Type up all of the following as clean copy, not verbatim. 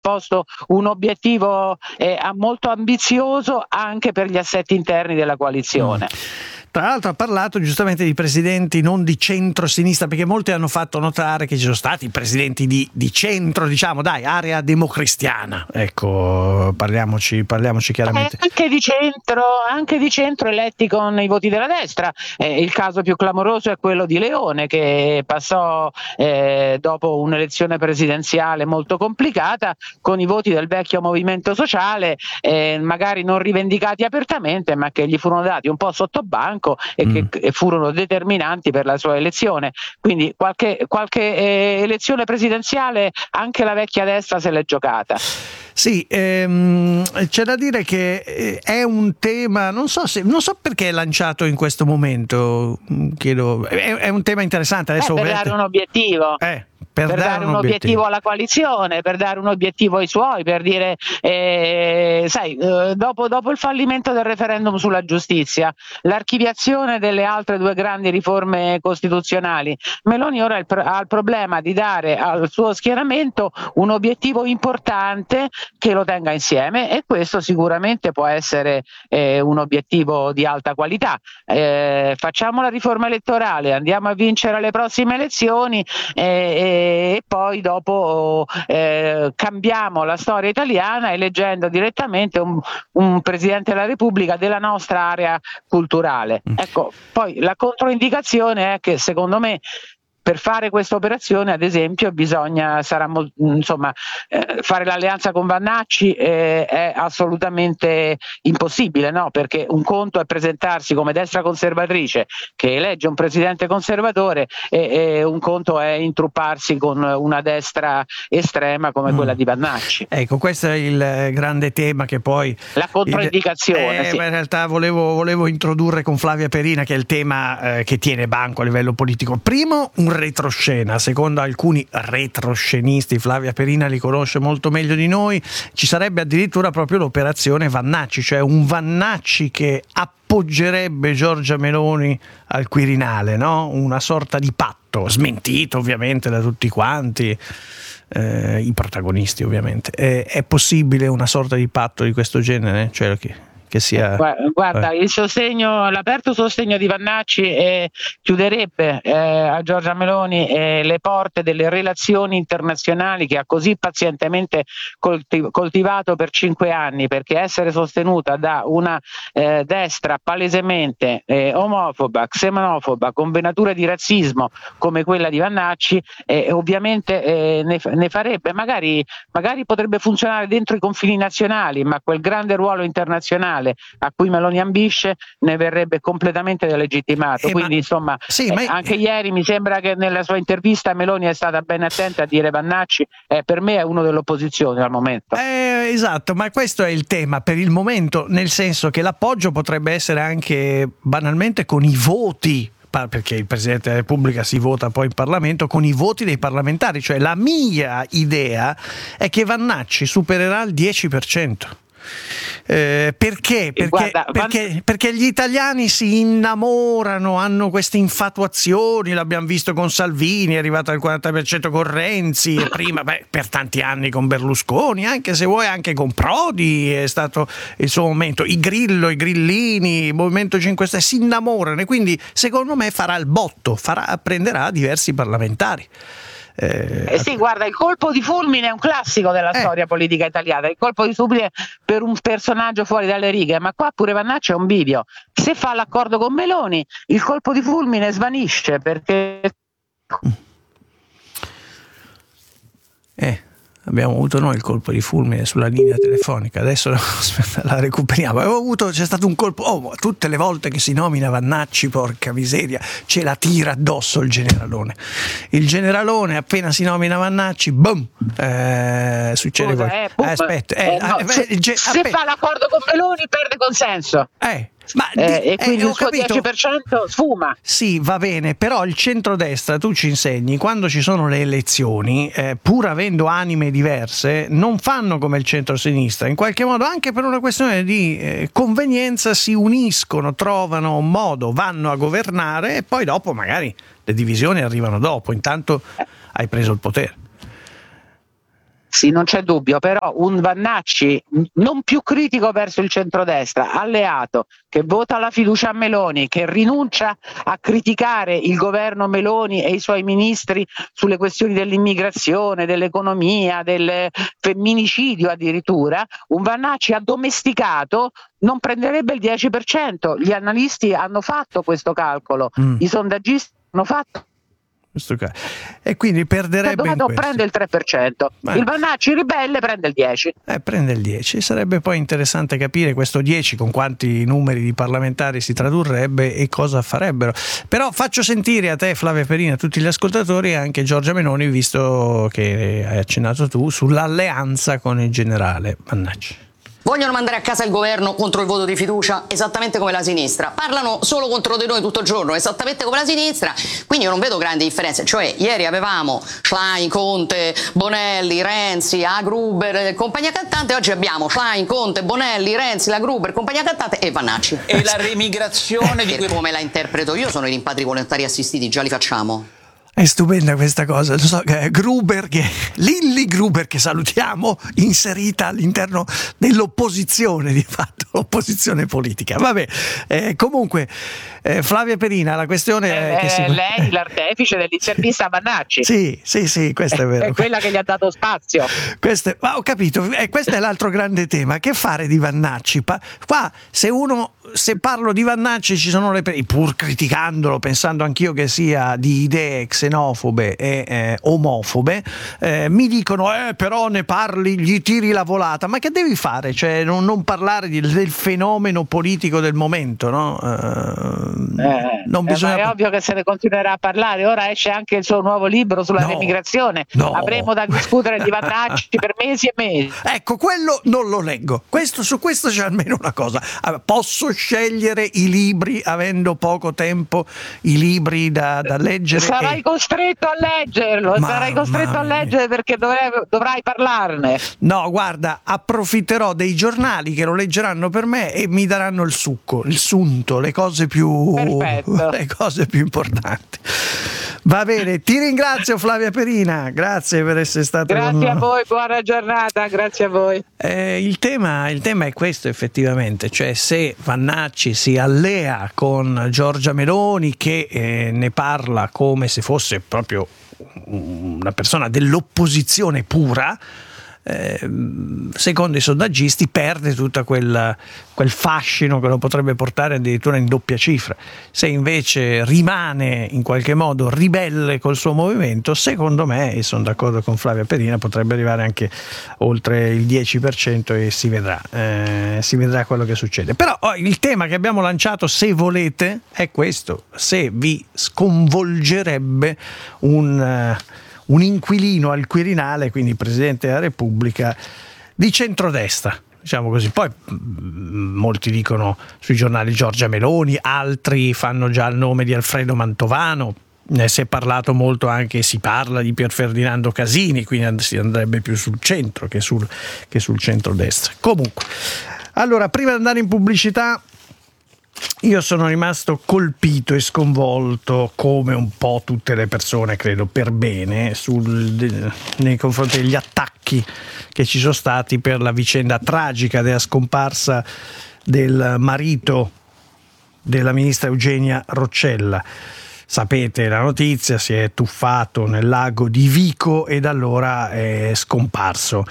posto un obiettivo molto ambizioso anche per gli assetti interni della coalizione. Tra l'altro ha parlato giustamente di presidenti non di centro-sinistra, perché molti hanno fatto notare che ci sono stati presidenti di centro, diciamo, dai, area democristiana. Ecco, parliamoci chiaramente. Anche di centro eletti con i voti della destra. Il caso più clamoroso è quello di Leone, che passò dopo un'elezione presidenziale molto complicata con i voti del vecchio Movimento Sociale, magari non rivendicati apertamente, ma che gli furono dati un po' sotto banco e che furono determinanti per la sua elezione. Quindi qualche elezione presidenziale anche la vecchia destra se l'è giocata. Sì, c'è da dire che è un tema, non so perché è lanciato in questo momento, chiedo, è un tema interessante adesso. Per dare un obiettivo. Per dare un obiettivo alla coalizione, per dare un obiettivo ai suoi, per dire, dopo il fallimento del referendum sulla giustizia, l'archiviazione delle altre due grandi riforme costituzionali, Meloni ora ha il problema di dare al suo schieramento un obiettivo importante che lo tenga insieme, e questo sicuramente può essere un obiettivo di alta qualità. Facciamo la riforma elettorale, andiamo a vincere alle prossime elezioni e poi dopo cambiamo la storia italiana eleggendo direttamente un Presidente della Repubblica della nostra area culturale. Ecco, poi la controindicazione è che secondo me per fare questa operazione, ad esempio, fare l'alleanza con Vannacci è assolutamente impossibile, no? Perché un conto è presentarsi come destra conservatrice che elegge un presidente conservatore e un conto è intrupparsi con una destra estrema come quella di Vannacci. Ecco, questo è il grande tema che poi la controindicazione. Sì. In realtà volevo introdurre con Flavia Perina, che è il tema che tiene banco a livello politico. Primo, un retroscena, secondo alcuni retroscenisti, Flavia Perina li conosce molto meglio di noi, ci sarebbe addirittura proprio l'operazione Vannacci, cioè un Vannacci che appoggerebbe Giorgia Meloni al Quirinale, no? Una sorta di patto, smentito ovviamente da tutti quanti, i protagonisti ovviamente. È possibile una sorta di patto di questo genere? Cioè che sia... Guarda, l'aperto sostegno di Vannacci chiuderebbe a Giorgia Meloni le porte delle relazioni internazionali che ha così pazientemente coltivato per 5 anni, perché essere sostenuta da una destra palesemente omofoba, xenofoba, con venature di razzismo come quella di Vannacci, ovviamente ne farebbe, magari potrebbe funzionare dentro i confini nazionali, ma quel grande ruolo internazionale a cui Meloni ambisce ne verrebbe completamente delegittimato. Quindi insomma, anche ieri mi sembra che nella sua intervista Meloni è stata ben attenta a dire Vannacci per me è uno dell'opposizione al momento. Esatto, ma questo è il tema per il momento, nel senso che l'appoggio potrebbe essere anche banalmente con i voti, perché il Presidente della Repubblica si vota poi in Parlamento con i voti dei parlamentari. Cioè la mia idea è che Vannacci supererà il 10%. Perché? Perché gli italiani si innamorano, hanno queste infatuazioni, l'abbiamo visto con Salvini, è arrivato al 40% con Renzi, e prima per tanti anni con Berlusconi, anche se vuoi anche con Prodi è stato il suo momento, i Grillini, il Movimento 5 Stelle si innamorano, e quindi secondo me farà il botto, prenderà diversi parlamentari. Sì, guarda, il colpo di fulmine è un classico della storia politica italiana, il colpo di fulmine per un personaggio fuori dalle righe, ma qua pure Vannacci è un bivio. Se fa l'accordo con Meloni, il colpo di fulmine svanisce, perché abbiamo avuto noi il colpo di fulmine sulla linea telefonica, adesso la recuperiamo. C'è stato un colpo, tutte le volte che si nomina Vannacci, porca miseria, ce la tira addosso il generalone appena si nomina Vannacci, boom, succede se fa l'accordo con Meloni perde consenso. E quindi il suo 10% sfuma. Sì, va bene, però il centrodestra, tu ci insegni, quando ci sono le elezioni, pur avendo anime diverse, non fanno come il centrosinistra, in qualche modo anche per una questione di convenienza si uniscono, trovano un modo, vanno a governare e poi dopo magari le divisioni arrivano dopo, intanto hai preso il potere. Sì, non c'è dubbio, però un Vannacci non più critico verso il centrodestra, alleato, che vota la fiducia a Meloni, che rinuncia a criticare il governo Meloni e i suoi ministri sulle questioni dell'immigrazione, dell'economia, del femminicidio addirittura, un Vannacci addomesticato non prenderebbe il 10%. Gli analisti hanno fatto questo calcolo, i sondaggisti hanno fatto. E quindi perderebbe prende il 3%, il Vannacci ribelle prende il 10%. Prende il 10%. Sarebbe poi interessante capire questo 10 con quanti numeri di parlamentari si tradurrebbe e cosa farebbero. Però faccio sentire a te, Flavia Perina, a tutti gli ascoltatori, anche Giorgia Meloni, visto che hai accennato tu, sull'alleanza con il generale Vannacci. Vogliono mandare a casa il governo contro il voto di fiducia, esattamente come la sinistra. Parlano solo contro di noi tutto il giorno, esattamente come la sinistra. Quindi io non vedo grandi differenze. Cioè, ieri avevamo Schlein, Conte, Bonelli, Renzi, la Gruber, compagnia cantante. Oggi abbiamo Schlein, Conte, Bonelli, Renzi, la Gruber, compagnia cantante e Vannacci. E la remigrazione di come la interpreto io sono i rimpatri volontari assistiti, già li facciamo. È stupenda questa cosa, lo so, Gruber, Lilli Gruber, che salutiamo, inserita all'interno dell'opposizione, di fatto, l'opposizione politica. Vabbè, comunque, Flavia Perina, la questione è che lei l'artefice dell'intervista a Vannacci. Sì, questo è vero. È quella che gli ha dato spazio. Ma ho capito, questo è l'altro grande tema. Che fare di Vannacci? Qua, se parlo di Vannacci ci sono pur criticandolo, pensando anch'io che sia di idee xenofobe e omofobe, mi dicono però ne parli, gli tiri la volata. Ma che devi fare? Cioè non parlare del fenomeno politico del momento, no? Non bisogna... ma è ovvio che se ne continuerà a parlare. Ora esce anche il suo nuovo libro sulla remigrazione. Avremo da discutere di Vannacci per mesi e mesi. Ecco, quello non lo leggo. Su questo c'è almeno una cosa. Posso scegliere i libri, avendo poco tempo, i libri da leggere? Sarai costretto a leggerlo, a leggere perché dovrai parlarne. No, guarda, approfitterò dei giornali che lo leggeranno per me e mi daranno il succo, il sunto, le cose più importanti. Va bene, ti ringrazio Flavia Perina, grazie per essere stata con noi. Grazie a voi, buona giornata, grazie a voi. Il tema è questo effettivamente, cioè se Vannacci si allea con Giorgia Meloni che ne parla come se fosse proprio una persona dell'opposizione pura, secondo i sondaggisti perde tutto quel fascino che lo potrebbe portare addirittura in doppia cifra. Se invece rimane in qualche modo ribelle col suo movimento, secondo me, e sono d'accordo con Flavia Perina, potrebbe arrivare anche oltre il 10% e si vedrà quello che succede. Però il tema che abbiamo lanciato, se volete, è questo: se vi sconvolgerebbe un inquilino al Quirinale, quindi Presidente della Repubblica, di centrodestra, diciamo così. Poi molti dicono sui giornali Giorgia Meloni, altri fanno già il nome di Alfredo Mantovano, ne si è parlato molto anche, si parla di Pier Ferdinando Casini, quindi si andrebbe più sul centro che sul centrodestra. Comunque, allora, prima di andare in pubblicità, io sono rimasto colpito e sconvolto, come un po' tutte le persone, credo per bene, nei confronti degli attacchi che ci sono stati per la vicenda tragica della scomparsa del marito della ministra Eugenia Roccella. Sapete la notizia, si è tuffato nel lago di Vico e da allora è scomparso.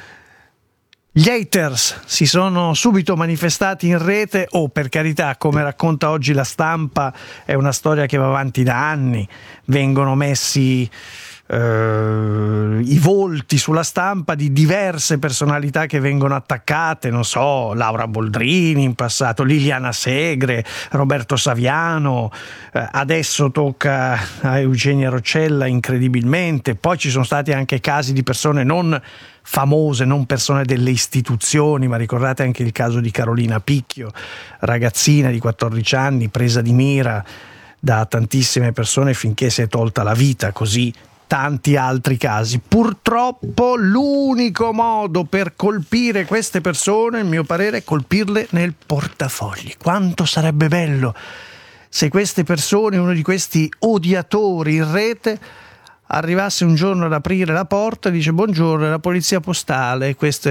Gli haters si sono subito manifestati in rete, per carità, come racconta oggi La Stampa, è una storia che va avanti da anni, vengono messi i volti sulla stampa di diverse personalità che vengono attaccate, non so, Laura Boldrini in passato, Liliana Segre, Roberto Saviano, adesso tocca a Eugenia Roccella incredibilmente. Poi ci sono stati anche casi di persone non famose, non persone delle istituzioni, ma ricordate anche il caso di Carolina Picchio, ragazzina di 14 anni presa di mira da tantissime persone finché si è tolta la vita, così tanti altri casi. Purtroppo l'unico modo per colpire queste persone, a mio parere, è colpirle nel portafogli. Quanto sarebbe bello se queste persone, uno di questi odiatori in rete, arrivasse un giorno ad aprire la porta e dice: buongiorno, è la polizia postale, questo